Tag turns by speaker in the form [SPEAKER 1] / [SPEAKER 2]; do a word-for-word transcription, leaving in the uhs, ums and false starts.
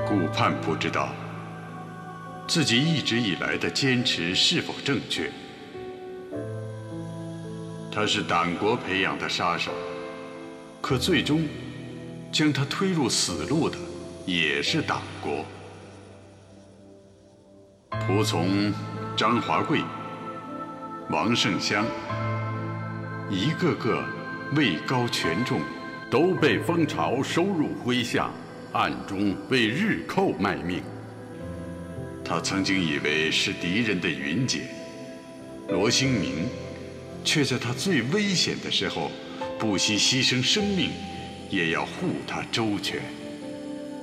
[SPEAKER 1] 顾盼不知道自己一直以来的坚持是否正确。他是党国培养的杀手，可最终将他推入死路的也是党国。仆从张华贵、王胜襄，一个个位高权重，
[SPEAKER 2] 都被蜂巢收入麾下，暗中为日寇卖命。
[SPEAKER 1] 他曾经以为是敌人的云姐，罗兴明却在他最危险的时候不惜牺牲生命，也要护他周全。